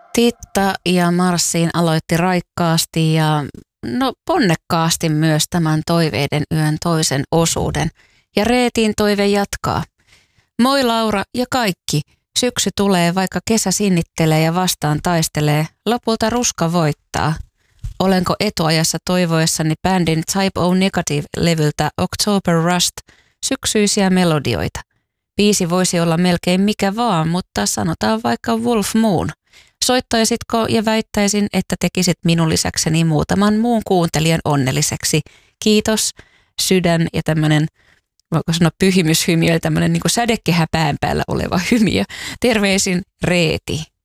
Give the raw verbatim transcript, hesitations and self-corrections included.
Titta ja Marsiin aloitti raikkaasti ja no ponnekkaasti myös tämän Toiveiden yön toisen osuuden. Ja Reetin toive jatkaa. Moi Laura ja kaikki. Syksy tulee, vaikka kesä sinnittelee ja vastaan taistelee. Lopulta ruska voittaa. Olenko etuajassa toivoessani bändin Type O Negative-levyltä October Rust syksyisiä melodioita. Biisi voisi olla melkein mikä vaan, mutta sanotaan vaikka Wolf Moon. Soittaisitko ja väittäisin, että tekisit minun lisäkseni muutaman muun kuuntelijan onnelliseksi. Kiitos, sydän ja tämmöinen, voiko sanoa pyhimyshymiö, eli tämmöinen niin kuin sädekehä pään päällä oleva hymiö. Terveisin Reeti.